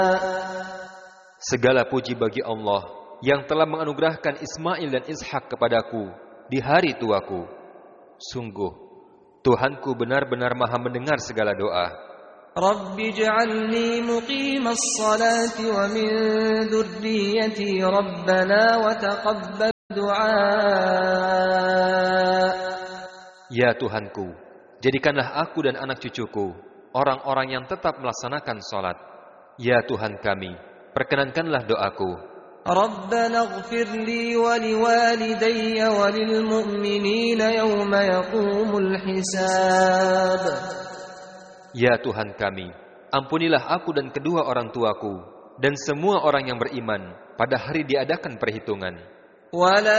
Segala puji bagi Allah yang telah menganugerahkan Ismail dan Ishak kepadaku di hari tuaku. Sungguh, Tuhanku benar-benar maha mendengar segala doa. Rabbi ij'alni muqimas salati wa min dhurriyyati rabbana wa taqabbal du'a. Ya Tuhanku, jadikanlah aku dan anak cucuku orang-orang yang tetap melaksanakan salat. Ya Tuhan kami, perkenankanlah doaku. Rabbana ighfir li wa liwalidayya wa lil mu'minina yawma yaqumul hisab. Ya Tuhan kami, ampunilah aku dan kedua orang tuaku dan semua orang yang beriman pada hari diadakan perhitungan. Wa la